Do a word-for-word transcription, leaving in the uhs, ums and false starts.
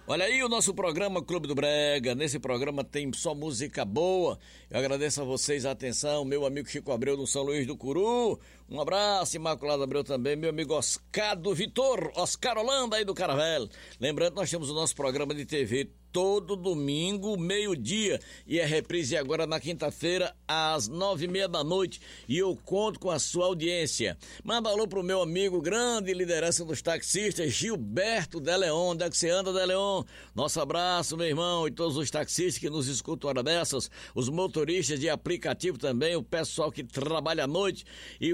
Olha aí o nosso programa Clube do Brega. Nesse programa tem só música boa. Eu agradeço a vocês a atenção. Meu amigo Chico Abreu do São Luís do Curu. Um abraço, Imaculado Abreu também. Meu amigo Oscar do Vitor, Oscar Holanda aí do Caravel. Lembrando, nós temos o nosso programa de T V todo domingo, meio-dia, e é reprise agora na quinta-feira, às nove e meia da noite, e eu conto com a sua audiência. Manda alô pro meu amigo, grande liderança dos taxistas, Gilberto de Leon. Onde é que você anda, de Leon? Nosso abraço, meu irmão, e todos os taxistas que nos escutam hora dessas, os motoristas de aplicativo também, o pessoal que trabalha à noite, e